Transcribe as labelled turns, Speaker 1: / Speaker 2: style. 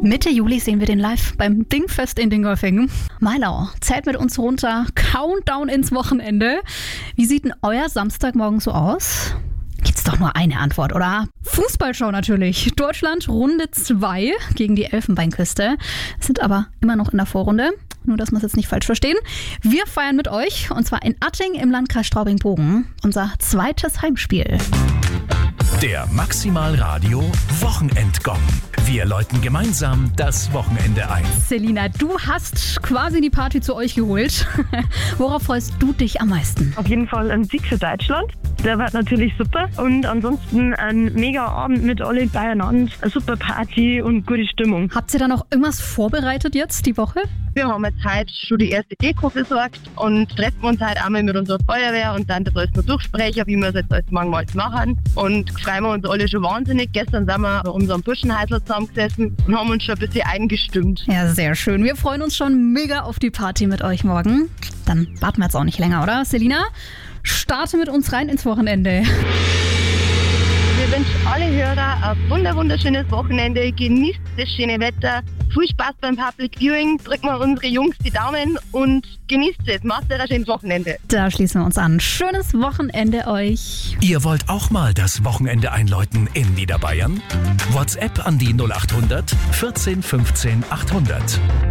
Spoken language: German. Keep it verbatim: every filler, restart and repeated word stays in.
Speaker 1: Mitte Juli sehen wir den live beim Dingfest in Dingolfing. Mailau zählt mit uns runter, Countdown ins Wochenende. Wie sieht denn euer Samstagmorgen so aus? Gibt's doch nur eine Antwort, oder? Fußballschau natürlich. Deutschland Runde zwei gegen die Elfenbeinküste. Sind aber immer noch in der Vorrunde. Nur, dass wir es jetzt nicht falsch verstehen. Wir feiern mit euch, und zwar in Atting im Landkreis Straubing-Bogen. Unser zweites Heimspiel.
Speaker 2: Der Maximal Radio Wochenendgong. Wir läuten gemeinsam das Wochenende ein.
Speaker 1: Selina, du hast quasi die Party zu euch geholt. Worauf freust du dich am meisten?
Speaker 3: Auf jeden Fall ein Sieg für Deutschland. Der wird natürlich super. Und ansonsten ein mega Abend mit alle beieinander. Eine super Party und gute Stimmung.
Speaker 1: Habt ihr da noch irgendwas vorbereitet jetzt die Woche?
Speaker 4: Wir haben jetzt heute schon die erste Deko besorgt und treffen uns heute einmal mit unserer Feuerwehr und dann das alles noch durchsprechen, wie wir es jetzt alles morgen mal machen. Und freuen wir uns alle schon wahnsinnig. Gestern sind wir bei unserem Burschenhäusler zusammengesessen und haben uns schon ein bisschen eingestimmt.
Speaker 1: Ja, sehr schön. Wir freuen uns schon mega auf die Party mit euch morgen. Dann warten wir jetzt auch nicht länger, oder? Selina, starte mit uns rein ins Wochenende.
Speaker 4: Wir wünschen alle Hörer ein wunder wunderschönes Wochenende. Genießt das schöne Wetter. Viel Spaß beim Public Viewing. Drücken wir unsere Jungs die Daumen und genießt es. Macht ein schönes Wochenende.
Speaker 1: Da schließen wir uns an. Schönes Wochenende euch.
Speaker 2: Ihr wollt auch mal das Wochenende einläuten in Niederbayern? WhatsApp an die null acht hundert vierzehn fünfzehn achthundert.